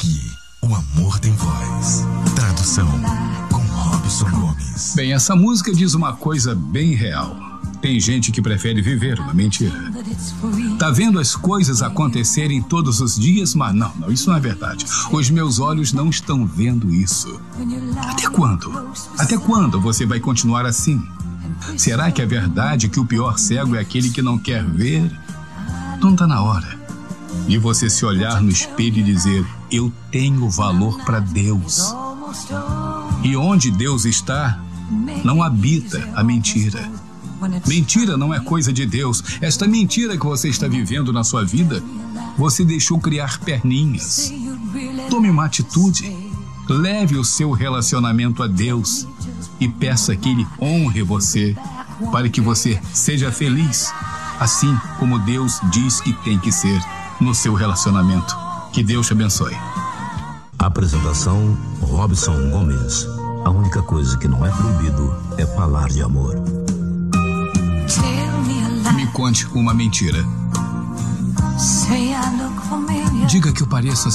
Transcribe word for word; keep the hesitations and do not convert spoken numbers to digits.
Aqui, o amor tem voz. Tradução com Robson Gomes. Bem, essa música diz uma coisa bem real. Tem gente que prefere viver uma mentira. Tá vendo as coisas acontecerem todos os dias, mas não, não, isso não é verdade. Os meus olhos não estão vendo isso. Até quando? Até quando você vai continuar assim? Será que é verdade que o pior cego é aquele que não quer ver? Não tá na hora de você se olhar no espelho e dizer: eu tenho valor para Deus. E onde Deus está, não habita a mentira. Mentira não é coisa de Deus. Esta mentira que você está vivendo na sua vida, você deixou criar perninhas. Tome uma atitude. Leve o seu relacionamento a Deus e peça que Ele honre você, para que você seja feliz, assim como Deus diz que tem que ser no seu relacionamento. Que Deus te abençoe. Apresentação: Robson Gomes. A única coisa que não é proibido é falar de amor. Me conte uma mentira. Diga que eu pareço